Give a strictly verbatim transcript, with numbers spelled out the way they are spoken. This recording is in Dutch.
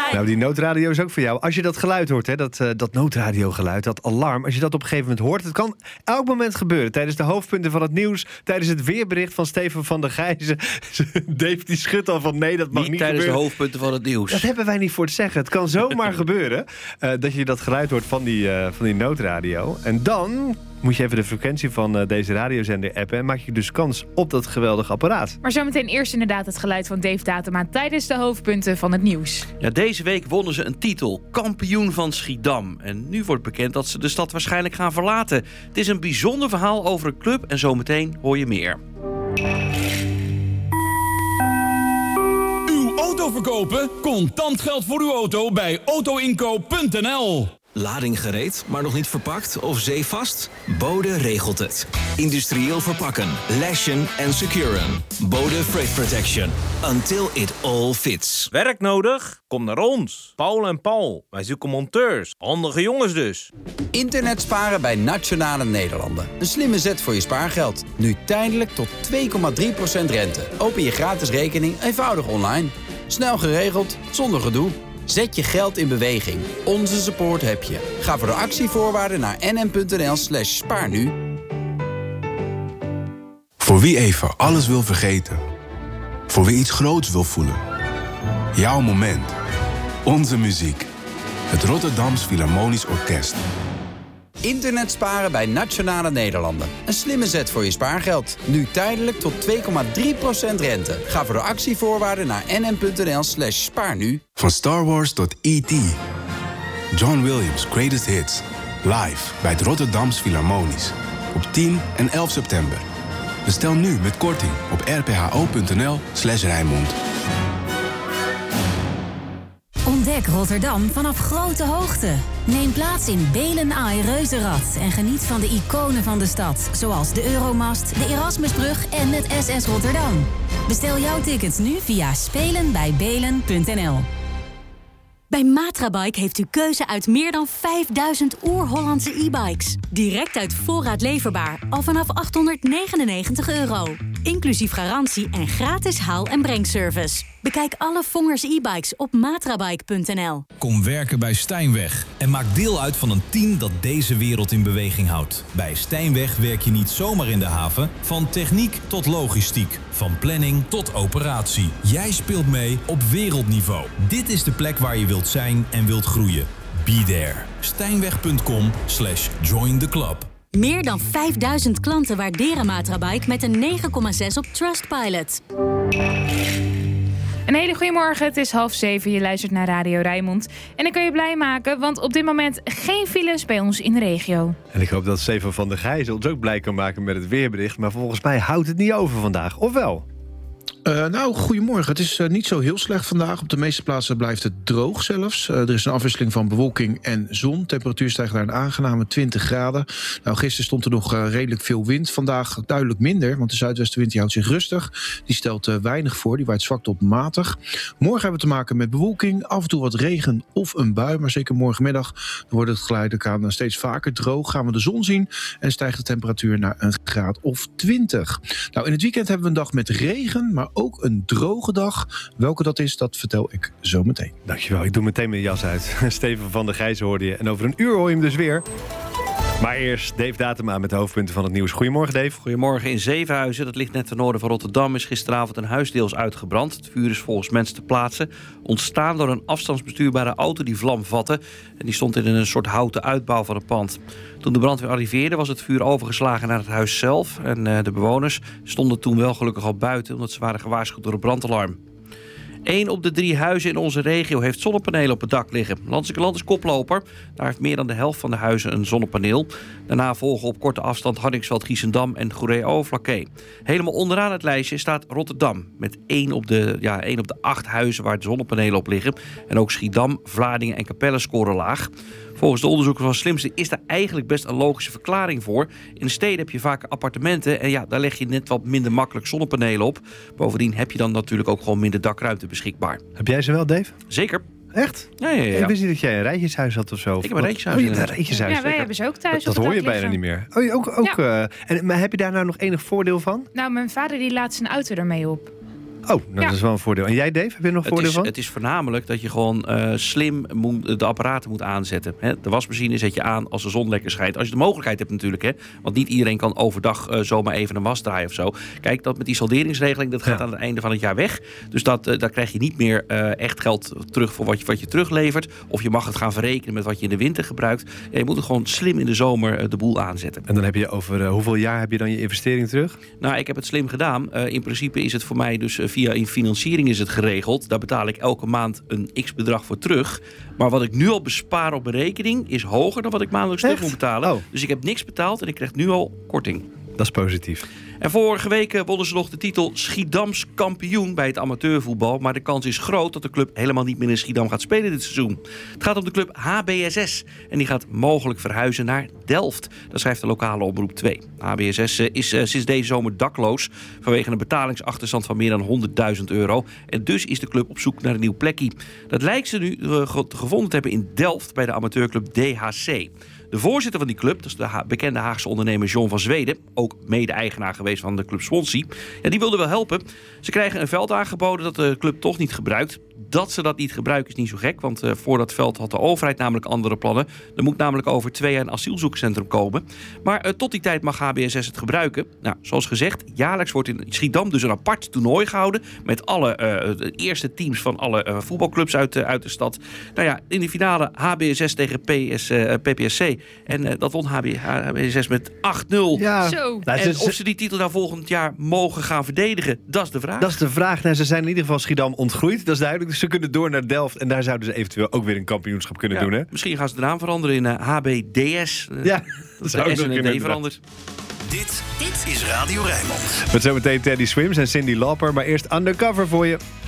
Nou, die noodradio is ook voor jou. Als je dat geluid hoort, hè, dat, uh, dat noodradiogeluid, dat alarm... als je dat op een gegeven moment hoort... het kan elk moment gebeuren. Tijdens de hoofdpunten van het nieuws... tijdens het weerbericht van Steven van der Gijzen... Dave die schudt al van nee, dat mag niet, niet gebeuren. tijdens de hoofdpunten van het nieuws. Dat hebben wij niet voor te zeggen. Het kan zomaar gebeuren uh, dat je dat geluid hoort van die, uh, van die noodradio. En dan... moet je even de frequentie van uh, deze radiozender appen... en maak je dus kans op dat geweldige apparaat. Maar zometeen eerst inderdaad het geluid van Dave Datema... tijdens de hoofdpunten van het nieuws. Ja, deze week wonnen ze een titel, kampioen van Schiedam. En nu wordt bekend dat ze de stad waarschijnlijk gaan verlaten. Het is een bijzonder verhaal over een club en zometeen hoor je meer. Uw auto verkopen? Contant geld voor uw auto bij autoinkoop punt n l. Lading gereed, maar nog niet verpakt of zeevast? Bode regelt het. Industrieel verpakken, lashen en securen. Bode Freight Protection. Until it all fits. Werk nodig? Kom naar ons. Paul en Paul. Wij zoeken monteurs. Handige jongens dus. Internet sparen bij Nationale Nederlanden. Een slimme zet voor je spaargeld. Nu tijdelijk tot twee komma drie procent rente. Open je gratis rekening eenvoudig online. Snel geregeld, zonder gedoe. Zet je geld in beweging. Onze support heb je. Ga voor de actievoorwaarden naar nm.nl slash spaar nu. Voor wie even alles wil vergeten. Voor wie iets groots wil voelen. Jouw moment. Onze muziek. Het Rotterdams Philharmonisch Orkest. Internet sparen bij Nationale Nederlanden. Een slimme zet voor je spaargeld. Nu tijdelijk tot twee komma drie procent rente. Ga voor de actievoorwaarden naar nm.nl slash spaar nu. Van Star Wars tot E T John Williams' Greatest Hits. Live bij het Rotterdams Philharmonisch. Op tien en elf september. Bestel nu met korting op rpho.nl slash Rijnmond. Ontdek Rotterdam vanaf grote hoogte. Neem plaats in Belen Ai Reuzenrad en geniet van de iconen van de stad. Zoals de Euromast, de Erasmusbrug en het S S Rotterdam. Bestel jouw tickets nu via spelen bij belen punt n l. Bij Matrabike heeft u keuze uit meer dan vijfduizend oer-Hollandse e-bikes. Direct uit voorraad leverbaar, al vanaf achthonderdnegenennegentig euro. Inclusief garantie en gratis haal- en brengservice. Bekijk alle Vongers e-bikes op matrabike punt n l. Kom werken bij Stijnweg en maak deel uit van een team dat deze wereld in beweging houdt. Bij Stijnweg werk je niet zomaar in de haven, van techniek tot logistiek. Van planning tot operatie. Jij speelt mee op wereldniveau. Dit is de plek waar je wilt zijn en wilt groeien. Be there. Stijnweg.com slash join the club. Meer dan vijfduizend klanten waarderen Matrabike met een negen komma zes op Trustpilot. Een hele goede morgen, het is half zeven, je luistert naar Radio Rijnmond. En ik kan je blij maken, want op dit moment geen files bij ons in de regio. En ik hoop dat Steven van der Gijzen ons ook blij kan maken met het weerbericht. Maar volgens mij houdt het niet over vandaag, of wel? Uh, nou, goedemorgen. Het is uh, niet zo heel slecht vandaag. Op de meeste plaatsen blijft het droog zelfs. Uh, er is een afwisseling van bewolking en zon. Temperatuur stijgt naar een aangename twintig graden. Nou, gisteren stond er nog uh, redelijk veel wind. Vandaag duidelijk minder, want de zuidwestenwind die houdt zich rustig. Die stelt uh, weinig voor, die waait zwak tot matig. Morgen hebben we te maken met bewolking, af en toe wat regen of een bui. Maar zeker morgenmiddag dan wordt het geleidelijk aan uh, steeds vaker droog. Gaan we de zon zien en stijgt de temperatuur naar een graad of twintig. Nou, in het weekend hebben we een dag met regen, maar ook een droge dag. Welke dat is, dat vertel ik zo meteen. Dankjewel, ik doe meteen mijn jas uit. Steven van der Gijzen hoorde je. En over een uur hoor je hem dus weer. Maar eerst Dave Datema met de hoofdpunten van het nieuws. Goedemorgen, Dave. Goedemorgen. In Zevenhuizen, dat ligt net ten noorden van Rotterdam, is gisteravond een huis deels uitgebrand. Het vuur is volgens mensen te plaatsen ontstaan door een afstandsbestuurbare auto die vlam vatte. En die stond in een soort houten uitbouw van het pand. Toen de brandweer arriveerde was het vuur overgeslagen naar het huis zelf. En uh, de bewoners stonden toen wel gelukkig al buiten, omdat ze waren gewaarschuwd door een brandalarm. Eén op de drie huizen in onze regio heeft zonnepanelen op het dak liggen. Landelijke Land is koploper. Daar heeft meer dan de helft van de huizen een zonnepaneel. Daarna volgen op korte afstand Hardingsveld, Giessendam en Goeree-Overflakkee. Helemaal onderaan het lijstje staat Rotterdam. Met één op, de, ja, één op de acht huizen waar de zonnepanelen op liggen. En ook Schiedam, Vlaardingen en Capelle scoren laag. Volgens de onderzoekers van Slimste is daar eigenlijk best een logische verklaring voor. In de steden heb je vaak appartementen en ja, daar leg je net wat minder makkelijk zonnepanelen op. Bovendien heb je dan natuurlijk ook gewoon minder dakruimte beschikbaar. Heb jij ze wel, Dave? Zeker. Echt? Ja, ja, ja. Ik wist niet dat jij een rijtjeshuis had of zo. Ik heb een rijtjeshuis. Oh, je hebt een rijtjeshuis. Ja, wij hebben ze ook thuis. Dat, op dat hoor je dak bijna liggen. niet meer. Oh, je ook, ook, Ja. uh, en, maar heb je daar nou nog enig voordeel van? Nou, mijn vader die laat zijn auto ermee op. Oh, nou, Ja. dat is wel een voordeel. En jij, Dave, heb je er nog Het voordeel is, van? het is voornamelijk dat je gewoon uh, slim moet, de apparaten moet aanzetten. Hè? De wasmachine zet je aan als de zon lekker schijnt. Als je de mogelijkheid hebt natuurlijk. Hè? Want niet iedereen kan overdag uh, zomaar even een was draaien of zo. Kijk, dat met die salderingsregeling, dat gaat ja. aan het einde van het jaar weg. Dus dat, uh, daar krijg je niet meer uh, echt geld terug voor wat je, wat je teruglevert. Of je mag het gaan verrekenen met wat je in de winter gebruikt. Ja, je moet het gewoon slim in de zomer uh, de boel aanzetten. En dan heb je over uh, hoeveel jaar heb je dan je investering terug? Nou, ik heb het slim gedaan. Uh, in principe is het voor mij dus uh, via een financiering is het geregeld. Daar betaal ik elke maand een x-bedrag voor terug. Maar wat ik nu al bespaar op mijn rekening is hoger dan wat ik maandelijks terug moet betalen. Oh. Dus ik heb niks betaald en ik krijg nu al korting. Dat is positief. En vorige week wonnen ze nog de titel Schiedams kampioen bij het amateurvoetbal. Maar de kans is groot dat de club helemaal niet meer in Schiedam gaat spelen dit seizoen. Het gaat om de club H B S S. En die gaat mogelijk verhuizen naar Delft. Dat schrijft de lokale omroep twee. H B S S is uh, sinds deze zomer dakloos vanwege een betalingsachterstand van meer dan honderdduizend euro. En dus is de club op zoek naar een nieuw plekje. Dat lijkt ze nu uh, gevonden te hebben in Delft bij de amateurclub D H C. De voorzitter van die club, dat is de ha- bekende Haagse ondernemer John van Zweden, ook mede-eigenaar geweest van de club Swansea, ja, die wilde wel helpen. Ze krijgen een veld aangeboden dat de club toch niet gebruikt. Dat ze dat niet gebruiken is niet zo gek, want uh, voor dat veld had de overheid namelijk andere plannen. Er moet namelijk over twee jaar een asielzoekerscentrum komen. Maar uh, tot die tijd mag H B S S het gebruiken. Nou, zoals gezegd, jaarlijks wordt in Schiedam dus een apart toernooi gehouden met alle uh, de eerste teams van alle uh, voetbalclubs uit, uh, uit de stad. Nou ja, in de finale H B S S tegen P S, uh, P P S C. En uh, dat won H B S S met acht nul. Ja. Zo. En of ze die titel nou volgend jaar mogen gaan verdedigen, dat is de vraag. Dat is de vraag. Nou, ze zijn in ieder geval Schiedam ontgroeid. Dat is duidelijk. Dus ze kunnen door naar Delft. En daar zouden ze eventueel ook weer een kampioenschap kunnen ja, doen. Hè? Misschien gaan ze de naam veranderen in uh, H B D S. Uh, ja, dat zou de ook S nog en kunnen. D veranderd. Dit, dit is Radio Rijnmond. Met zometeen Teddy Swims en Cyndi Lauper. Maar eerst Undercover voor je.